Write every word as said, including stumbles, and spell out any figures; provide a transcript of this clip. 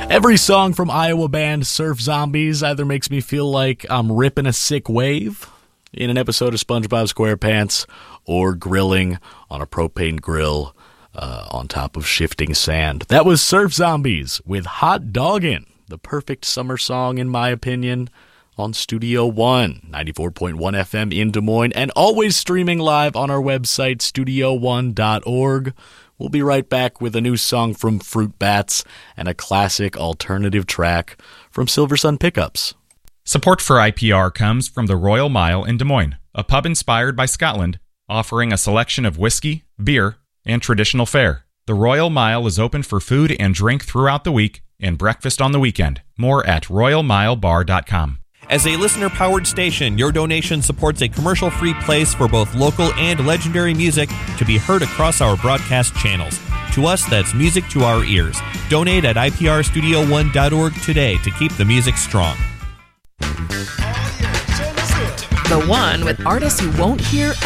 Every song from Iowa band Surf Zombies either makes me feel like I'm ripping a sick wave in an episode of SpongeBob SquarePants or grilling on a propane grill uh, on top of shifting sand. That was Surf Zombies with Hot Doggin', the perfect summer song in my opinion, on Studio One, ninety-four point one F M in Des Moines, and always streaming live on our website, studio one dot org. We'll be right back with a new song from Fruit Bats and a classic alternative track from Silver Sun Pickups. Support for I P R comes from the Royal Mile in Des Moines, a pub inspired by Scotland, offering a selection of whiskey, beer, and traditional fare. The Royal Mile is open for food and drink throughout the week and breakfast on the weekend. More at royal mile bar dot com. As a listener-powered station, your donation supports a commercial-free place for both local and legendary music to be heard across our broadcast channels. To us, that's music to our ears. Donate at I P R studio one dot org today to keep the music strong. The One with artists you won't hear